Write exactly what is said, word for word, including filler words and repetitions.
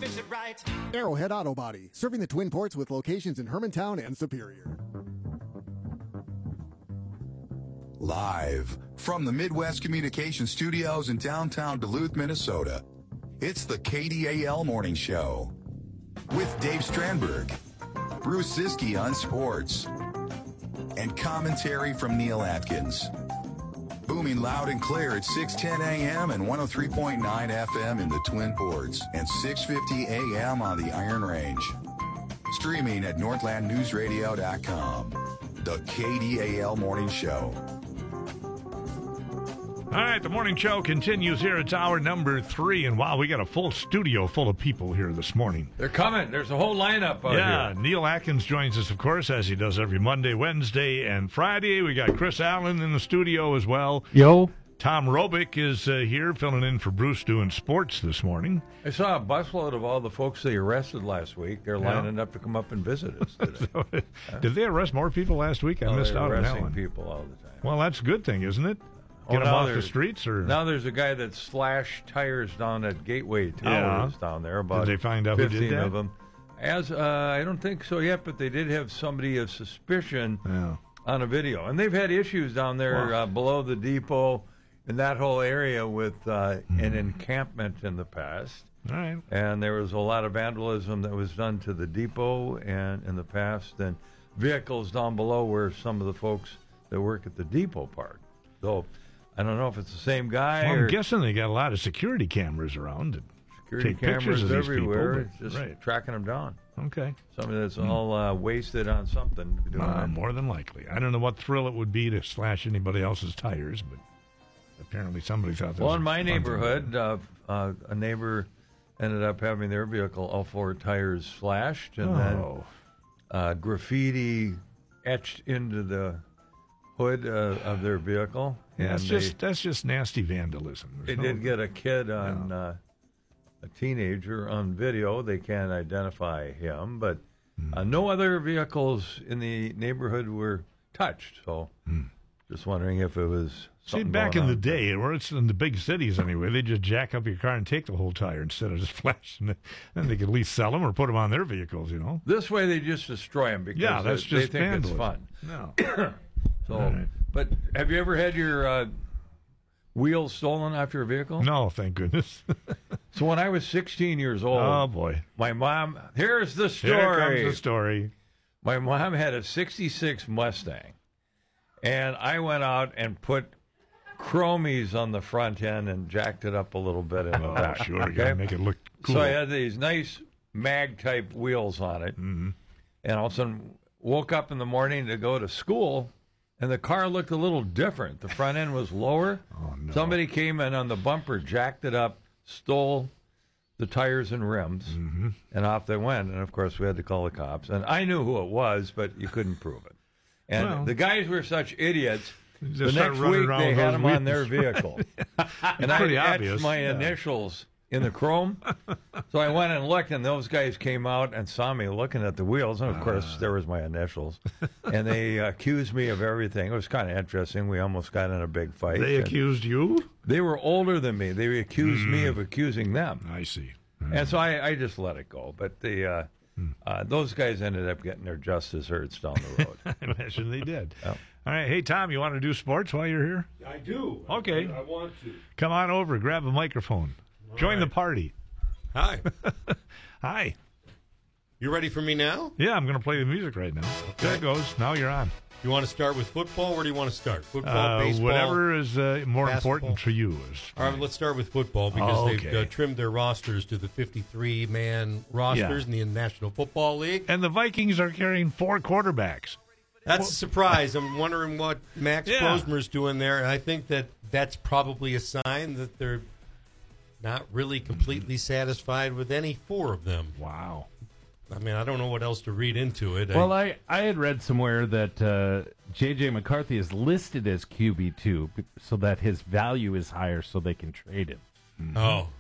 finish it right. Arrowhead Auto Body, serving the Twin Ports with locations in Hermantown and Superior. Live from the Midwest Communication Studios in downtown Duluth, Minnesota, it's the K D A L Morning Show with Dave Strandberg, Bruce Siski on sports, and commentary from Neil Atkins. Booming loud and clear at six ten a.m. and one oh three point nine F M in the Twin Ports and six fifty a.m. on the Iron Range. Streaming at northland news radio dot com. The K D A L Morning Show. All right, the morning show continues here. It's hour number three, and wow, we got a full studio full of people here this morning. They're coming. There's a whole lineup out yeah, here. Neil Atkins joins us, of course, as he does every Monday, Wednesday, and Friday. We got Chris Allen in the studio as well. Yo. Tom Robick is uh, here filling in for Bruce doing sports this morning. I saw a busload of all the folks they arrested last week. They're Yeah. lining up to come up and visit us today. So, did they arrest more people last week? I Oh, missed they're out on that arresting one. people all the time. Well, that's a good thing, isn't it? Oh, Get them now off the there's- streets? Or Now there's a guy that slashed tires down at Gateway Towers Yeah. down there. About Did they find out who did fifteen that? of them. As uh, I don't think so yet, but they did have somebody of suspicion Yeah. on a video, and they've had issues down there Wow. uh, below the depot in that whole area with uh, Hmm. an encampment in the past. All right. And there was a lot of vandalism that was done to the depot and in the past, and vehicles down below where some of the folks that work at the depot park. So I don't know if it's the same guy Well, or I'm guessing they got a lot of security cameras around. that security take pictures cameras of these everywhere. people, but- It's just right. tracking them down. Okay. Somebody that's all uh, wasted on something. Doing Uh, that. more than likely. I don't know what thrill it would be to slash anybody else's tires, but apparently somebody thought that Well, was in my fun to neighborhood, uh, uh, a neighbor ended up having their vehicle, all four tires slashed, do. and then Oh, uh, graffiti etched into the hood uh, of their vehicle. yeah, and that's they, just that's just nasty vandalism. they There's no- did get a kid on uh, a teenager on video. They can't identify him, but Hmm. uh, no other vehicles in the neighborhood were touched. So, just wondering if it was See, something back in going the on. day, or it's in the big cities anyway, they just jack up your car and take the whole tire instead of just flashing it. Then they could at least sell them or put them on their vehicles, you know? This way, they just destroy them because Yeah, that's they, just they think it's vandalism. fun. No. So, All right. but have you ever had your uh, wheels stolen off your vehicle? No, thank goodness. So when I was sixteen years old, Oh, boy. my mom. Here's the story. Here comes the story. My mom had a sixty-six Mustang, and I went out and put chromies on the front end and jacked it up a little bit in the Oh, back. sure. okay? Got to make it look cool. So I had these nice mag-type wheels on it, Mhm. and all of a sudden woke up in the morning to go to school, and the car looked a little different. The front end was lower. Oh, no. Somebody came in on the bumper, jacked it up, stole the tires and rims, Mm-hmm. and off they went. And, of course, we had to call the cops. And I knew who it was, but you couldn't prove it. And Well, the guys were such idiots. Just The start next running week, around they with had those them on their wheels. vehicle. and I pretty etched obvious, my yeah. initials in the chrome. So I went and looked, and those guys came out and saw me looking at the wheels. And, of course, there was my initials. And they accused me of everything. It was kind of interesting. We almost got in a big fight. They And accused you? they were older than me. They accused me of accusing them. I see. And so I, I just let it go. But the uh, uh, those guys ended up getting their just desserts down the road. I imagine they did. Yep. All right. Hey, Tom, you want to do sports while you're here? I do. Okay. I, I want to. Come on over. Grab a microphone. Join the right. party. Hi. Hi. You ready for me now? Yeah, I'm going to play the music right now. There it goes. Now you're on. You want to start with football? Where do you want to start? Football, Uh, baseball? whatever is uh, more basketball? important for you. Is All right, let's start with football because Oh, they've okay. uh, trimmed their rosters to the fifty-three man rosters Yeah. in the National Football League. And the Vikings are carrying four quarterbacks. That's a surprise. I'm wondering what Max Yeah. Posner's doing there, and I think that that's probably a sign that they're not really completely satisfied with any four of them. Wow. I mean, I don't know what else to read into it. Well, I, I had read somewhere that uh, J J. McCarthy is listed as Q B two b- so that his value is higher so they can trade him. Oh,